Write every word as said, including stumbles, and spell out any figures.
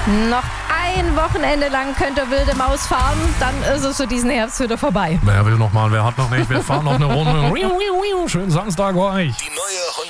Noch ein Wochenende lang könnt ihr Wilde Maus fahren, dann ist es für diesen Herbst wieder vorbei. Wer will noch mal, wer hat noch nicht, wir fahren noch eine Runde. Schönen Samstag euch. Die neue